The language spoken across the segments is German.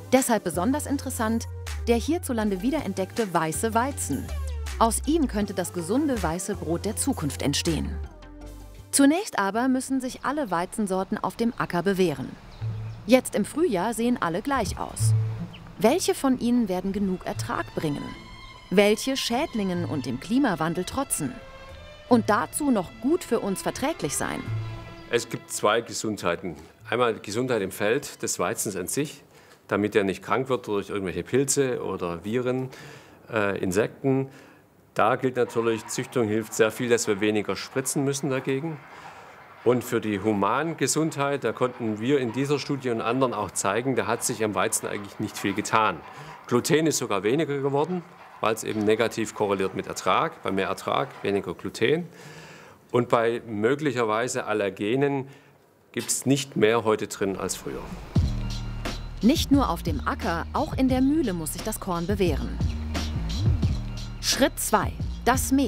Deshalb besonders interessant der hierzulande wiederentdeckte weiße Weizen. Aus ihm könnte das gesunde weiße Brot der Zukunft entstehen. Zunächst aber müssen sich alle Weizensorten auf dem Acker bewähren. Jetzt im Frühjahr sehen alle gleich aus. Welche von ihnen werden genug Ertrag bringen? Welche Schädlingen und dem Klimawandel trotzen? Und dazu noch gut für uns verträglich sein? Es gibt zwei Gesundheiten. Einmal die Gesundheit im Feld des Weizens an sich, damit er nicht krank wird durch irgendwelche Pilze oder Viren, Insekten. Da gilt natürlich, Züchtung hilft sehr viel, dass wir weniger spritzen müssen dagegen. Und für die Humangesundheit, da konnten wir in dieser Studie und anderen auch zeigen, da hat sich am Weizen eigentlich nicht viel getan. Gluten ist sogar weniger geworden, weil es eben negativ korreliert mit Ertrag. Bei mehr Ertrag weniger Gluten. Und bei möglicherweise Allergenen gibt es nicht mehr heute drin als früher. Nicht nur auf dem Acker, auch in der Mühle muss sich das Korn bewähren. Schritt 2. Das Mehl.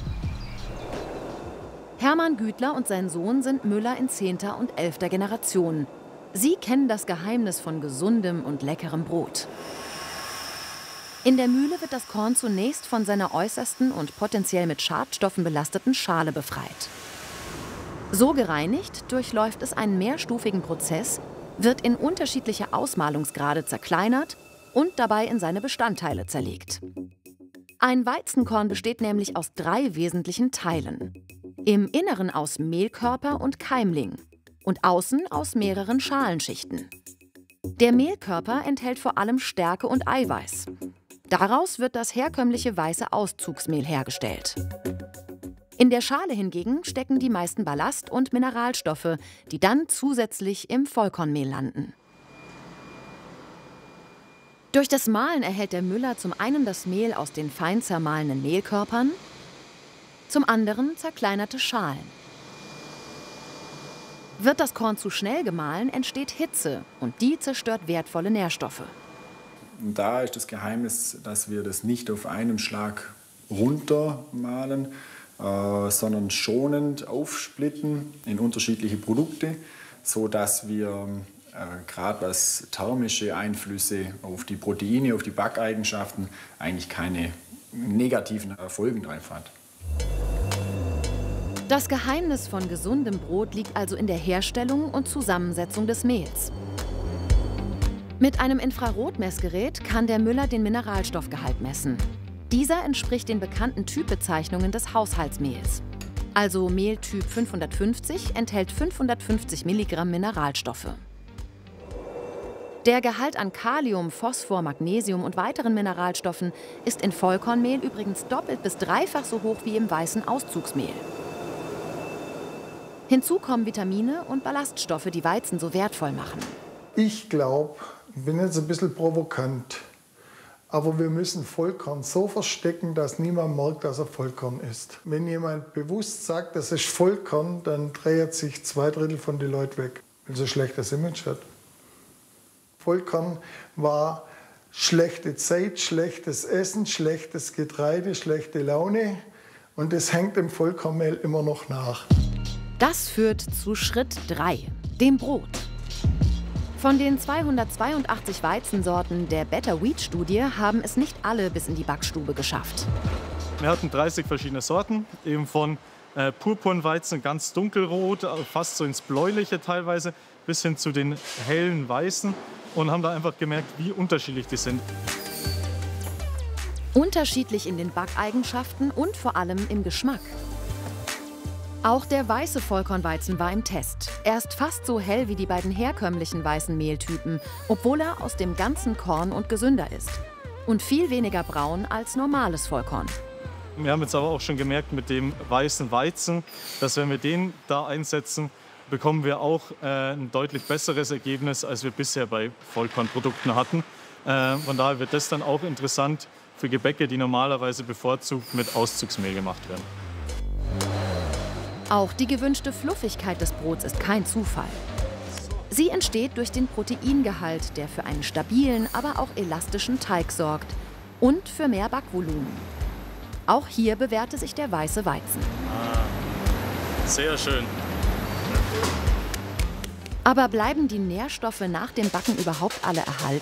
Hermann Gütler und sein Sohn sind Müller in 10. und 11. Generation. Sie kennen das Geheimnis von gesundem und leckerem Brot. In der Mühle wird das Korn zunächst von seiner äußersten und potenziell mit Schadstoffen belasteten Schale befreit. So gereinigt durchläuft es einen mehrstufigen Prozess, wird in unterschiedliche Ausmalungsgrade zerkleinert und dabei in seine Bestandteile zerlegt. Ein Weizenkorn besteht nämlich aus 3 wesentlichen Teilen. Im Inneren aus Mehlkörper und Keimling und außen aus mehreren Schalenschichten. Der Mehlkörper enthält vor allem Stärke und Eiweiß. Daraus wird das herkömmliche weiße Auszugsmehl hergestellt. In der Schale hingegen stecken die meisten Ballast- und Mineralstoffe, die dann zusätzlich im Vollkornmehl landen. Durch das Mahlen erhält der Müller zum einen das Mehl aus den fein zermahlenen Mehlkörpern, zum anderen zerkleinerte Schalen. Wird das Korn zu schnell gemahlen, entsteht Hitze und die zerstört wertvolle Nährstoffe. Und da ist das Geheimnis, dass wir das nicht auf einen Schlag runtermahlen, sondern schonend aufsplitten in unterschiedliche Produkte, sodass wir gerade was thermische Einflüsse auf die Proteine, auf die Backeigenschaften eigentlich keine negativen Folgen drauf hat. Das Geheimnis von gesundem Brot liegt also in der Herstellung und Zusammensetzung des Mehls. Mit einem Infrarotmessgerät kann der Müller den Mineralstoffgehalt messen. Dieser entspricht den bekannten Typbezeichnungen des Haushaltsmehls. Also Mehltyp 550 enthält 550 Milligramm Mineralstoffe. Der Gehalt an Kalium, Phosphor, Magnesium und weiteren Mineralstoffen ist in Vollkornmehl übrigens doppelt bis dreifach so hoch wie im weißen Auszugsmehl. Hinzu kommen Vitamine und Ballaststoffe, die Weizen so wertvoll machen. Ich glaube, ich bin jetzt ein bisschen provokant, aber wir müssen Vollkorn so verstecken, dass niemand merkt, dass er Vollkorn ist. Wenn jemand bewusst sagt, das ist Vollkorn, dann dreht sich 2/3 von den Leuten weg, weil es ein schlechtes Image hat. Vollkorn war schlechte Zeit, schlechtes Essen, schlechtes Getreide, schlechte Laune und das hängt dem Vollkornmehl immer noch nach. Das führt zu Schritt 3, dem Brot. Von den 282 Weizensorten der Better Wheat Studie haben es nicht alle bis in die Backstube geschafft. Wir hatten 30 verschiedene Sorten, eben von Purpurnweizen, ganz dunkelrot, fast so ins Bläuliche teilweise, bis hin zu den hellen Weißen und haben da einfach gemerkt, wie unterschiedlich die sind. Unterschiedlich in den Backeigenschaften und vor allem im Geschmack. Auch der weiße Vollkornweizen war im Test. Er ist fast so hell wie die beiden herkömmlichen weißen Mehltypen, obwohl er aus dem ganzen Korn und gesünder ist. Und viel weniger braun als normales Vollkorn. Wir haben jetzt aber auch schon gemerkt mit dem weißen Weizen, dass wenn wir den da einsetzen, bekommen wir auch ein deutlich besseres Ergebnis, als wir bisher bei Vollkornprodukten hatten. Von daher wird das dann auch interessant für Gebäcke, die normalerweise bevorzugt mit Auszugsmehl gemacht werden. Auch die gewünschte Fluffigkeit des Brots ist kein Zufall. Sie entsteht durch den Proteingehalt, der für einen stabilen, aber auch elastischen Teig sorgt und für mehr Backvolumen. Auch hier bewährte sich der weiße Weizen. Sehr schön. Aber bleiben die Nährstoffe nach dem Backen überhaupt alle erhalten?